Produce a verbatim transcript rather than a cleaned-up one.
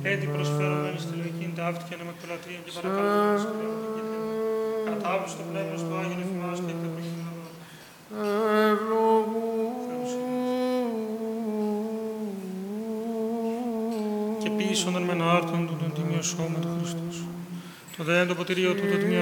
Έτσι προσφέρομεν στη λογική ταύτη και ανεμεκπελατρία και παρακαλούμε στο Θεό την κέντρη. Κατάβεις το πνεύμα στο Άγιον εφημάς και την εποχή. Και πίσω των μεν άρτων του τον τίμιο σώμα του Χριστούς. Το δε το ποτηρίο του το τίμιο